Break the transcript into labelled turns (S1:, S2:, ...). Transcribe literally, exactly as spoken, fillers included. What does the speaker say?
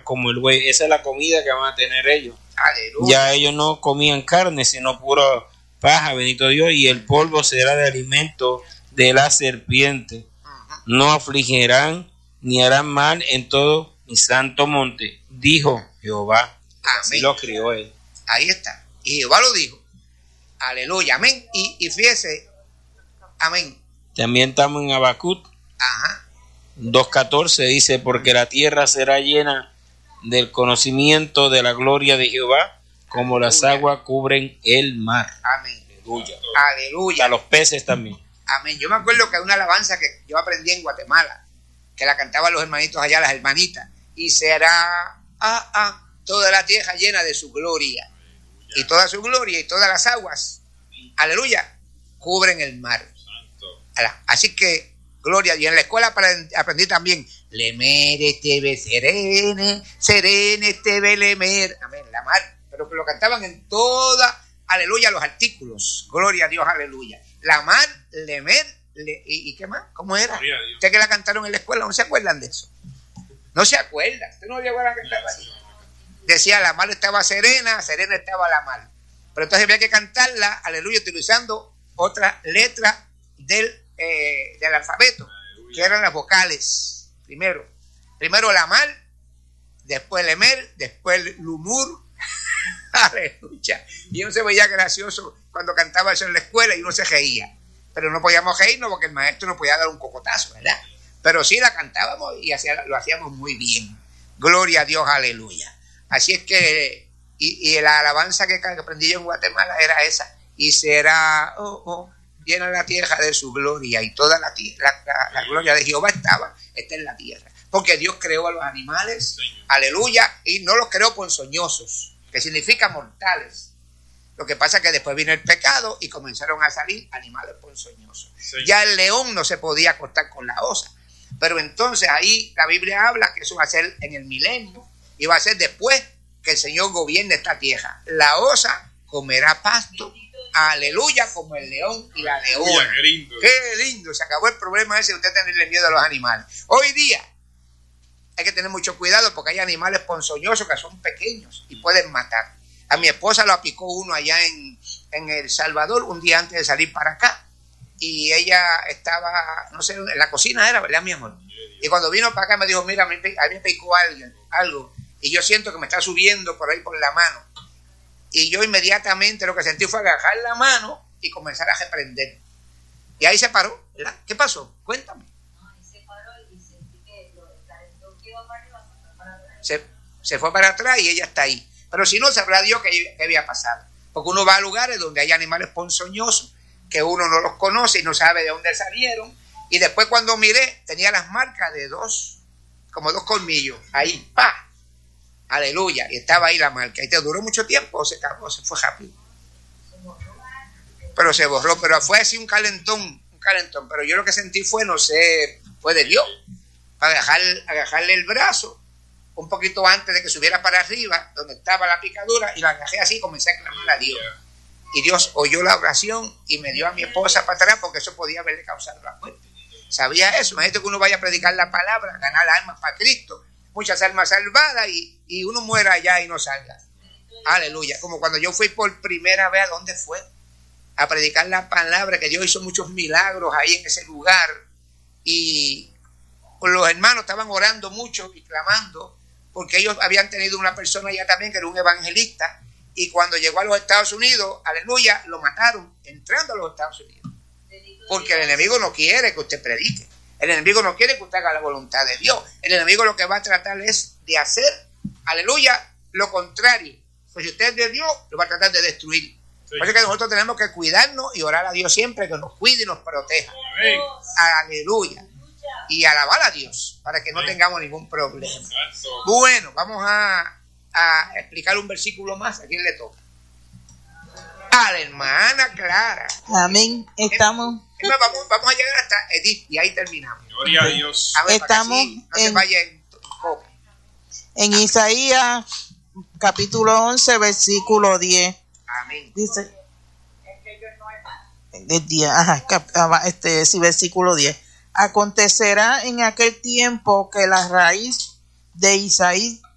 S1: como el buey. Esa es la comida que van a tener ellos.
S2: Aleluya.
S1: Ya ellos no comían carne, sino pura paja, bendito Dios, y el polvo será de alimento de la serpiente. Uh-huh. No afligirán ni harán mal en todo mi santo monte, dijo Jehová. Así lo crió él.
S2: Ahí está. Y Jehová lo dijo. Aleluya, amén. Y, y fíjese, amén.
S1: También estamos en Habacuc.
S2: Ajá.
S1: dos catorce dice, porque la tierra será llena del conocimiento de la gloria de Jehová, como Aleluya. Las aguas cubren el mar.
S2: Amén.
S1: Aleluya.
S2: Aleluya.
S1: A los peces también.
S2: Amén. Yo me acuerdo que hay una alabanza que yo aprendí en Guatemala, que la cantaban los hermanitos allá, las hermanitas. Y será ah, ah, toda la tierra llena de su gloria. Aleluya. Y toda su gloria y todas las aguas, aleluya, cubren el mar. Santo. Así que, gloria. Y en la escuela aprendí también, Lemere tebe serene, serene tebe lemer. Amén, la mar. Pero que lo cantaban en toda, aleluya, los artículos. Gloria a Dios, aleluya. La mar, lemer, le, y, y qué más, ¿cómo era? Ustedes que la cantaron en la escuela, ¿no se acuerdan de eso? No se acuerdan. Usted no llegó a la que estaba ahí. Decía, la mar estaba serena, serena estaba la mar. Pero entonces había que cantarla, aleluya, utilizando otra letra del, eh, del alfabeto, aleluya. Que eran las vocales. Primero, primero la mar, después el emer, después el lumur. Aleluya. Y uno se veía gracioso cuando cantaba eso en la escuela y uno se reía. Pero no podíamos reírnos porque el maestro nos podía dar un cocotazo, ¿verdad? Pero sí la cantábamos y hacía, lo hacíamos muy bien. Gloria a Dios, aleluya. Así es que, y, y la alabanza que aprendí yo en Guatemala era esa. Y será, oh, oh, llena la tierra de su gloria. Y toda la, la, la, la gloria de Jehová estaba, está en la tierra. Porque Dios creó a los animales, Señor. Aleluya, y no los creó ponzoñosos, que significa mortales. Lo que pasa es que después vino el pecado y comenzaron a salir animales ponzoñosos. Señor. Ya el león no se podía acostar con la osa. Pero entonces ahí la Biblia habla que eso va a ser en el milenio y va a ser después que el Señor gobierne esta tierra. La osa comerá pasto, aleluya, como el león y la leona. Qué lindo. Qué lindo, se acabó el problema ese de usted tenerle miedo a los animales. Hoy día hay que tener mucho cuidado porque hay animales ponzoñosos que son pequeños y pueden matar. A mi esposa lo apicó uno allá en, en El Salvador un día antes de salir para acá. Y ella estaba, no sé, en la cocina era, ¿verdad, mi amor? Y cuando vino para acá me dijo, mira, a mí me picó alguien, algo. Y yo siento que me está subiendo por ahí por la mano. Y yo inmediatamente lo que sentí fue agarrar la mano y comenzar a reprender. Y ahí se paró, ¿verdad? ¿Qué pasó? Cuéntame.
S3: Se paró y sentí que lo calentó que iba para arriba, se fue para atrás.
S2: Se, se fue para atrás y ella está ahí. Pero si no, sabrá Dios qué, qué había pasado. Porque uno va a lugares donde hay animales ponzoñosos que uno no los conoce y no sabe de dónde salieron. Y después cuando miré, tenía las marcas de dos, como dos colmillos. Ahí, ¡pa! Aleluya. Y estaba ahí la marca. ¿Y te duró mucho tiempo o se acabó? Se fue rápido. Pero se borró. Pero fue así un calentón, un calentón. Pero yo lo que sentí fue, no sé, fue de Dios. Para agarrar, agarrarle el brazo un poquito antes de que subiera para arriba, donde estaba la picadura, y la agarré así y comencé a clamar a Dios. Y Dios oyó la oración y me dio a mi esposa para atrás porque eso podía haberle causado la muerte. ¿Sabía eso? Imagínate que uno vaya a predicar la palabra, ganar almas para Cristo, muchas almas salvadas y, y uno muera allá y no salga. Aleluya. Como cuando yo fui por primera vez, ¿a dónde fue? A predicar la palabra, que Dios hizo muchos milagros ahí en ese lugar. Y los hermanos estaban orando mucho y clamando porque ellos habían tenido una persona allá también que era un evangelista. Y cuando llegó a los Estados Unidos, aleluya, lo mataron entrando a los Estados Unidos. Porque el enemigo no quiere que usted predique. El enemigo no quiere que usted haga la voluntad de Dios. El enemigo lo que va a tratar es de hacer, aleluya, lo contrario. Pues si usted es de Dios, lo va a tratar de destruir. Sí. Por eso que nosotros tenemos que cuidarnos y orar a Dios siempre que nos cuide y nos proteja. Amén. Aleluya. Y alabar a Dios para que no tengamos ningún problema. Bueno, vamos a... a explicar un versículo más. ¿A quién le toca? A la hermana Clara.
S4: Amén. Estamos
S2: es más, vamos, vamos a llegar hasta Edith y ahí terminamos.
S1: Gloria a Dios.
S4: A ver, estamos
S2: sí, no en, se vaya en,
S4: en Isaías capítulo once versículo diez.
S2: Amén.
S4: Dice el día, ajá, este sí, versículo diez. Acontecerá en aquel tiempo que la raíz de Isaí